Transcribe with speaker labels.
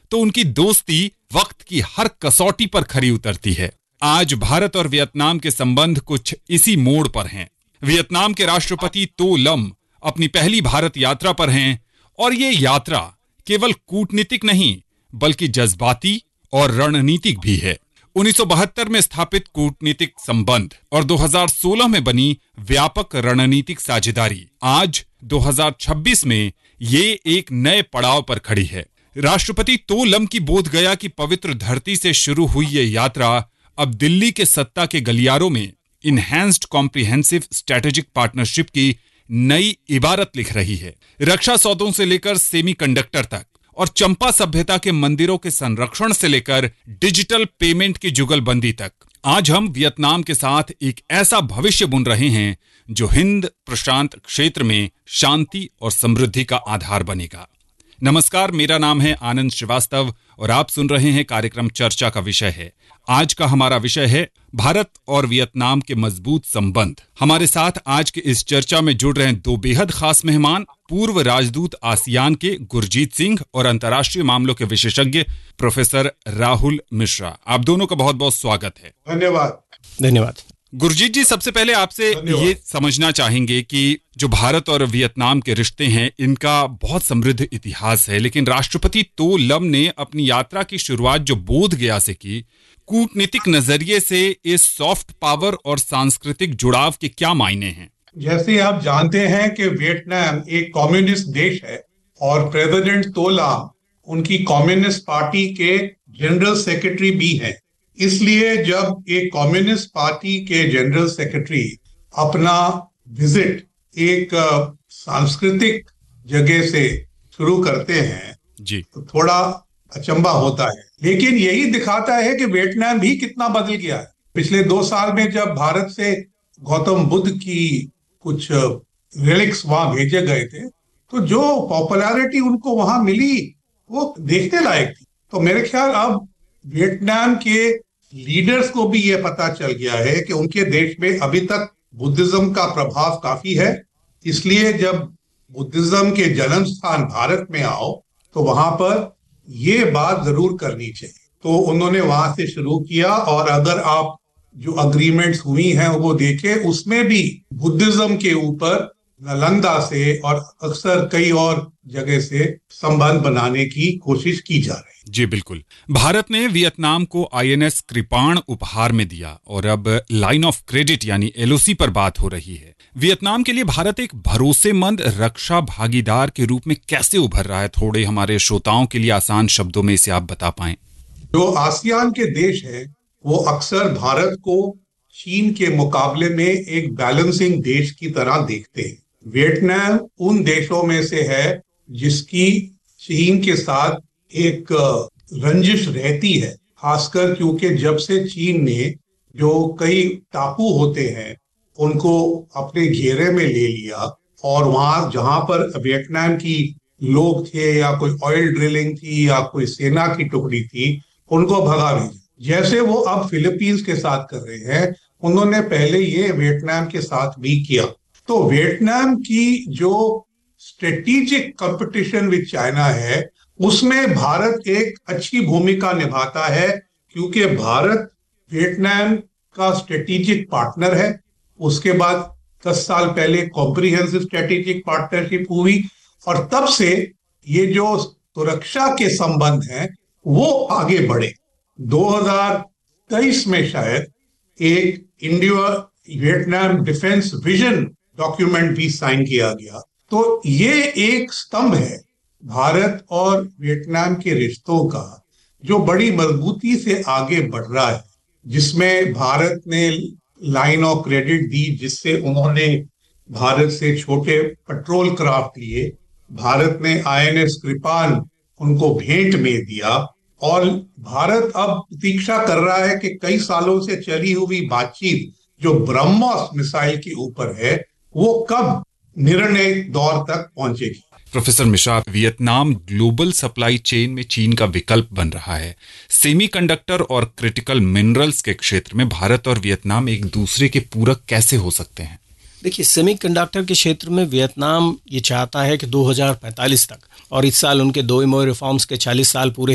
Speaker 1: तो उनकी दोस्ती वक्त की हर कसौटी पर खरी उतरती है। आज भारत और वियतनाम के संबंध कुछ इसी मोड़ पर हैं। वियतनाम के राष्ट्रपति तो लम अपनी पहली भारत यात्रा पर हैं और ये यात्रा केवल कूटनीतिक नहीं बल्कि जज्बाती और रणनीतिक भी है। 1972 में स्थापित कूटनीतिक संबंध और 2016 में बनी व्यापक रणनीतिक साझेदारी आज 2026 में ये एक नए पड़ाव पर खड़ी है। राष्ट्रपति तो लम की बोध गया की पवित्र धरती से शुरू हुई ये यात्रा अब दिल्ली के सत्ता के गलियारों में इनहैंस्ड कॉम्प्रिहेंसिव स्ट्रेटेजिक पार्टनरशिप की नई इबारत लिख रही है। रक्षा सौदों से लेकर सेमीकंडक्टर तक और चंपा सभ्यता के मंदिरों के संरक्षण से लेकर डिजिटल पेमेंट की जुगलबंदी तक, आज हम वियतनाम के साथ एक ऐसा भविष्य बुन रहे हैं जो हिंद प्रशांत क्षेत्र में शांति और समृद्धि का आधार बनेगा। नमस्कार, मेरा नाम है आनंद श्रीवास्तव और आप सुन रहे हैं कार्यक्रम चर्चा का विषय है। आज का हमारा विषय है भारत और वियतनाम के मजबूत संबंध। हमारे साथ आज के इस चर्चा में जुड़ रहे हैं दो बेहद खास मेहमान, पूर्व राजदूत आसियान के गुरजीत सिंह और अंतर्राष्ट्रीय मामलों के विशेषज्ञ प्रोफेसर राहुल मिश्रा। आप दोनों का बहुत बहुत स्वागत है।
Speaker 2: धन्यवाद।
Speaker 1: गुरजीत जी, सबसे पहले आपसे ये समझना चाहेंगे कि जो भारत और वियतनाम के रिश्ते हैं इनका बहुत समृद्ध इतिहास है, लेकिन राष्ट्रपति तो लम ने अपनी यात्रा की शुरुआत जो बोध गया से की, कूटनीतिक नजरिए से इस सॉफ्ट पावर और सांस्कृतिक जुड़ाव के क्या मायने हैं?
Speaker 2: जैसे आप जानते हैं कि वियतनाम एक कम्युनिस्ट देश है और प्रेसिडेंट तो लम उनकी कम्युनिस्ट पार्टी के जनरल सेक्रेटरी भी हैं। इसलिए जब एक कम्युनिस्ट पार्टी के जनरल सेक्रेटरी अपना विजिट एक सांस्कृतिक जगह से शुरू करते हैं
Speaker 1: जी,
Speaker 2: तो थोड़ा अचंभा होता है, लेकिन यही दिखाता है कि वियतनाम भी कितना बदल गया है। पिछले 2 साल में जब भारत से गौतम बुद्ध की कुछ रिलिक्स वहां भेजे गए थे तो जो पॉपुलैरिटी उनको वहां मिली वो देखने लायक थी। तो मेरे ख्याल अब वियतनाम के लीडर्स को भी ये पता चल गया है कि उनके देश में अभी तक बुद्धिज्म का प्रभाव काफी है। इसलिए जब बुद्धिज्म के जन्म स्थान भारत में आओ तो वहां पर ये बात जरूर करनी चाहिए। तो उन्होंने वहां से शुरू किया और अगर आप जो अग्रीमेंट्स हुई हैं वो देखें, उसमें भी बुद्धिज्म के ऊपर नालंदा से और अक्सर कई और जगह से संबंध बनाने की कोशिश की जा रही है।
Speaker 1: जी बिल्कुल। भारत ने वियतनाम को INS कृपाण उपहार में दिया और अब लाइन ऑफ क्रेडिट यानी LOC पर बात हो रही है। वियतनाम के लिए भारत एक भरोसेमंद रक्षा भागीदार के रूप में कैसे उभर रहा है? थोड़े हमारे श्रोताओं के लिए आसान शब्दों में इसे आप बता पाएं।
Speaker 2: जो आसियान के देश हैं वो अक्सर भारत को चीन के मुकाबले में एक बैलेंसिंग देश की तरह देखते हैं। वियतनाम उन देशों में से है जिसकी चीन के साथ एक रंजिश रहती है, खासकर क्योंकि जब से चीन ने जो कई टापू होते हैं उनको अपने घेरे में ले लिया और वहां जहां पर वियतनाम की लोग थे या कोई ऑयल ड्रिलिंग थी या कोई सेना की टुकड़ी थी उनको भगा भेजा। जैसे वो अब फिलीपींस के साथ कर रहे हैं, उन्होंने पहले ये वियतनाम के साथ भी किया। तो वियतनाम की जो स्ट्रेटेजिक कंपटीशन विद चाइना है उसमें भारत एक अच्छी भूमिका निभाता है, क्योंकि भारत वियतनाम का स्ट्रेटेजिक पार्टनर है। उसके बाद 10 साल पहले कॉम्प्रिहेंसिव स्ट्रेटेजिक पार्टनरशिप हुई और तब से ये जो सुरक्षा के संबंध हैं वो आगे बढ़े। 2023 में शायद एक India Vietnam defence vision document भी साइन किया गया। तो ये एक स्तंभ है भारत और वियतनाम के रिश्तों का जो बड़ी मजबूती से आगे बढ़ रहा है, जिसमें भारत ने लाइन ऑफ क्रेडिट दी, जिससे उन्होंने भारत से छोटे पेट्रोल क्राफ्ट लिए। भारत ने INS कृपाण उनको भेंट में दिया और भारत अब प्रतीक्षा कर रहा है कि कई सालों से चली हुई बातचीत जो ब्रह्मोस मिसाइल के ऊपर है वो कब निर्णय दौर तक पहुंचेगी।
Speaker 1: Professor Mishra, Vietnam global supply chain में चीन का विकल्प बन रहा है। सेमीकंडक्टर और क्रिटिकल मिनरल्स के क्षेत्र में भारत और वियतनाम एक दूसरे के पूरक कैसे हो सकते हैं?
Speaker 3: देखिए, सेमीकंडक्टर के क्षेत्र में वियतनाम ये चाहता है कि 2045 तक, और इस साल उनके 2 रिफॉर्म्स के 40 साल पूरे